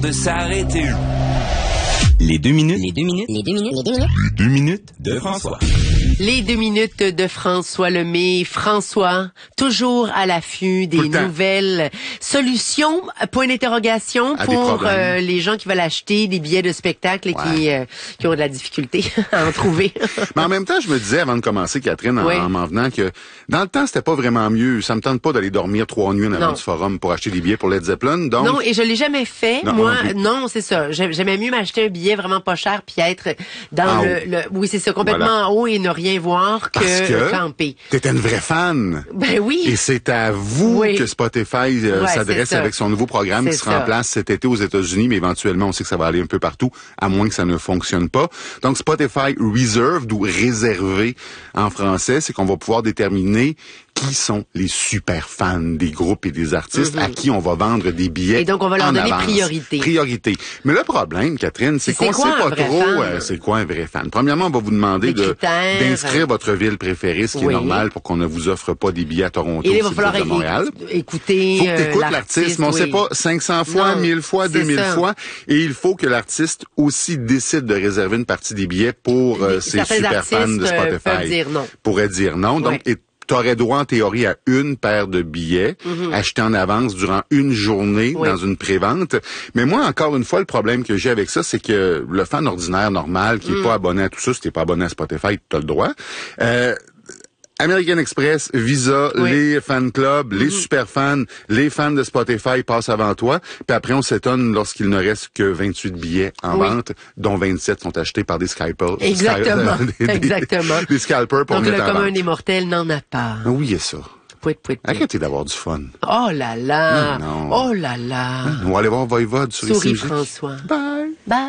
De s'arrêter. Les 2 minutes. Les 2 minutes. Les 2 minutes. Les 2 minutes. Les 2 minutes de François. Les 2 minutes de François Lemay. François, toujours à l'affût des nouvelles solutions, point d'interrogation, pour les gens qui veulent acheter des billets de spectacle et qui ont de la difficulté à en trouver. Mais en même temps, je me disais avant de commencer, Catherine, en m'en venant, que dans le temps, c'était pas vraiment mieux. Ça me tente pas d'aller dormir 3 nuits avant du forum pour acheter des billets pour Led Zeppelin. Donc... Non, et je l'ai jamais fait. Non, moi, non, c'est ça. J'aimais mieux m'acheter un billet vraiment pas cher puis être dans oui, c'est ça, complètement en haut et ne rien voir que camper. T'étais une vraie fan. Ben oui. Et c'est à vous que Spotify s'adresse avec son nouveau programme qui sera en place cet été aux États-Unis, mais éventuellement, on sait que ça va aller un peu partout, à moins que ça ne fonctionne pas. Donc, Spotify Reserved, ou réservé en français, c'est qu'on va pouvoir déterminer qui sont les super fans des groupes et des artistes à qui on va vendre des billets. Et donc, on va leur donner priorité. Priorité. Mais le problème, Catherine, c'est qu'on sait pas trop c'est quoi un vrai fan. Premièrement, on va vous demander d'inscrire votre ville préférée, ce qui est normal pour qu'on ne vous offre pas des billets à Toronto et il va falloir de Montréal. Écouter faut que t'écoutes l'artiste, mais on sait pas 500 fois, 1000 fois, 2000 fois. Et il faut que l'artiste aussi décide de réserver une partie des billets pour ses super fans de Spotify. Pourrait dire non. Donc, t'aurais droit en théorie à une paire de billets achetés en avance durant une journée dans une prévente. Mais moi, encore une fois, le problème que j'ai avec ça, c'est que le fan ordinaire normal qui est pas abonné à tout ça, si t'es pas abonné à Spotify, t'as le droit. American Express, Visa, les fan clubs, les super fans, les fans de Spotify passent avant toi. Puis après, on s'étonne lorsqu'il ne reste que 28 billets en vente, dont 27 sont achetés par des scalpers. Exactement. Exactement. Des scalpers pour donc, mettre en vente. Donc, le commun des mortels n'en a pas. Oui, il y a ça. Arrêtez d'avoir du fun. Oh là là. Non. Oh là là. On va aller voir Voivode sur Souris ici. François. Bye. Bye.